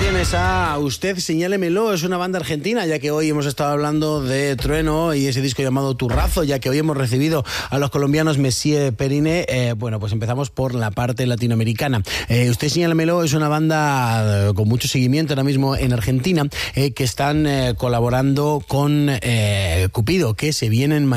tienes a Usted Señálemelo, es una banda argentina, ya que hoy hemos estado hablando de Trueno y ese disco llamado Turrazo, ya que hoy hemos recibido a los colombianos Messier Perine. Bueno, pues empezamos por la parte latinoamericana. Usted Señálemelo es una banda con mucho seguimiento ahora mismo en Argentina, que están colaborando con Cupido, que se vienen